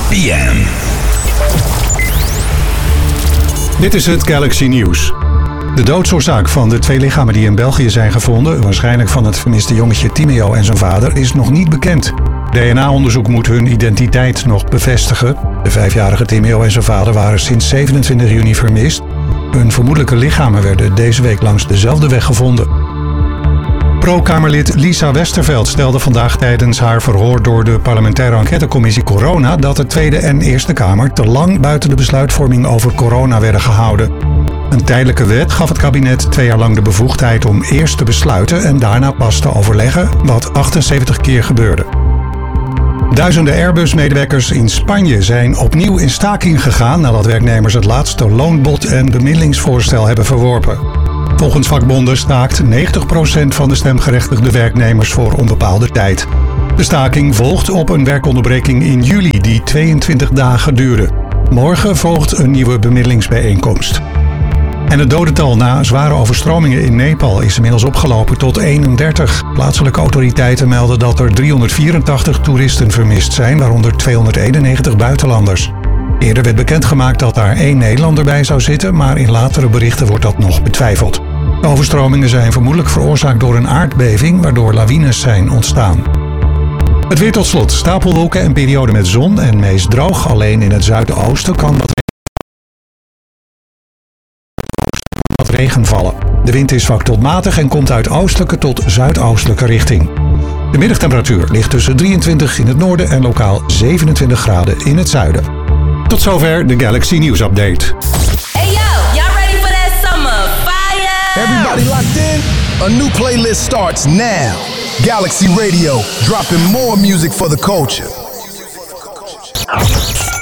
PM. Dit is het Galaxy Nieuws. De doodsoorzaak van de 2 lichamen die in België zijn gevonden, waarschijnlijk van het vermiste jongetje Timeo en zijn vader, is nog niet bekend. DNA-onderzoek moet hun identiteit nog bevestigen. De 5-jarige Timeo en zijn vader waren sinds 27 juni vermist. Hun vermoedelijke lichamen werden deze week langs dezelfde weg gevonden. Pro-Kamerlid Lisa Westerveld stelde vandaag tijdens haar verhoor door de parlementaire enquêtecommissie Corona dat de Tweede en Eerste Kamer te lang buiten de besluitvorming over corona werden gehouden. Een tijdelijke wet gaf het kabinet 2 jaar lang de bevoegdheid om eerst te besluiten en daarna pas te overleggen, wat 78 keer gebeurde. Duizenden Airbus-medewerkers in Spanje zijn opnieuw in staking gegaan nadat werknemers het laatste loonbod en bemiddelingsvoorstel hebben verworpen. Volgens vakbonden staakt 90% van de stemgerechtigde werknemers voor onbepaalde tijd. De staking volgt op een werkonderbreking in juli die 22 dagen duurde. Morgen volgt een nieuwe bemiddelingsbijeenkomst. En het dodental na zware overstromingen in Nepal is inmiddels opgelopen tot 31. Plaatselijke autoriteiten melden dat er 384 toeristen vermist zijn, waaronder 291 buitenlanders. Eerder werd bekendgemaakt dat daar 1 Nederlander bij zou zitten, maar in latere berichten wordt dat nog betwijfeld. De overstromingen zijn vermoedelijk veroorzaakt door een aardbeving, waardoor lawines zijn ontstaan. Het weer tot slot. Stapelwolken en perioden met zon en meest droog. Alleen in het zuidoosten kan wat regen vallen. De wind is zwak tot matig en komt uit oostelijke tot zuidoostelijke richting. De middagtemperatuur ligt tussen 23 in het noorden en lokaal 27 graden in het zuiden. Tot zover de Galaxy News Update. Hey yo, y'all ready for that summer fire? Everybody locked in? A new playlist starts now. Galaxy Radio, dropping more music for the culture.